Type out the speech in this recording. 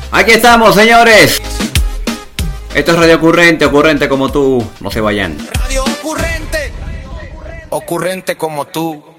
Aquí estamos, señores. Esto es Radio Ocurrente, ocurrente como tú. No se vayan. Radio Ocurrente, ocurrente como tú.